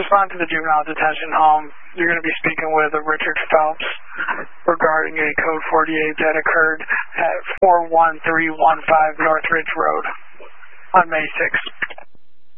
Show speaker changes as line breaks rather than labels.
respond to the juvenile detention home. You're going to be speaking with Richard Phelps regarding a code 48 that occurred at 41315 North Ridge Road on May 6th.